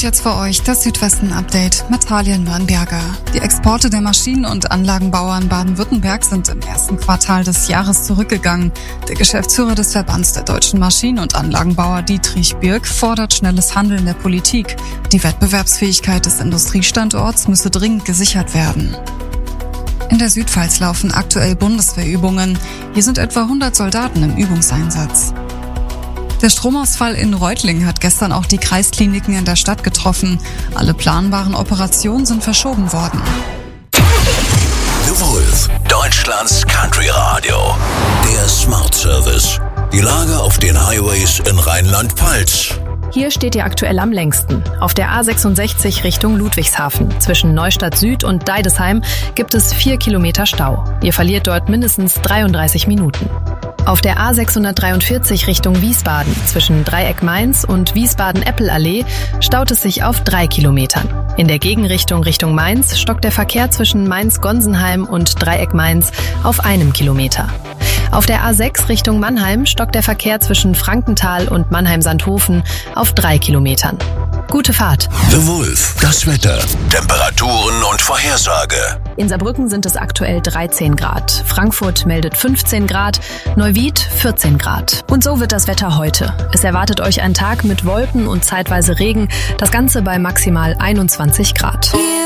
Und jetzt für euch das Südwesten-Update mit Talia Nürnberger. Die Exporte der Maschinen- und Anlagenbauer in Baden-Württemberg sind im ersten Quartal des Jahres zurückgegangen. Der Geschäftsführer des Verbands der deutschen Maschinen- und Anlagenbauer Dietrich Birk fordert schnelles Handeln der Politik. Die Wettbewerbsfähigkeit des Industriestandorts müsse dringend gesichert werden. In der Südpfalz laufen aktuell Bundeswehrübungen. Hier sind etwa 100 Soldaten im Übungseinsatz. Der Stromausfall in Reutlingen hat gestern auch die Kreiskliniken in der Stadt getroffen. Alle planbaren Operationen sind verschoben worden. The Wolf, Deutschlands Country Radio. Der Smart Service. Die Lage auf den Highways in Rheinland-Pfalz. Hier steht ihr aktuell am längsten. Auf der A66 Richtung Ludwigshafen. Zwischen Neustadt Süd und Deidesheim gibt es 4 Kilometer Stau. Ihr verliert dort mindestens 33 Minuten. Auf der A643 Richtung Wiesbaden zwischen Dreieck Mainz und Wiesbaden-Eppel-Allee staut es sich auf 3 Kilometern. In der Gegenrichtung Richtung Mainz stockt der Verkehr zwischen Mainz-Gonsenheim und Dreieck Mainz auf 1 Kilometer. Auf der A6 Richtung Mannheim stockt der Verkehr zwischen Frankenthal und Mannheim-Sandhofen auf 3 Kilometern. Gute Fahrt. The Wolf, das Wetter, Temperaturen und Vorhersage. In Saarbrücken sind es aktuell 13 Grad. Frankfurt meldet 15 Grad, Neuwied 14 Grad. Und so wird das Wetter heute. Es erwartet euch ein Tag mit Wolken und zeitweise Regen, das Ganze bei maximal 21 Grad.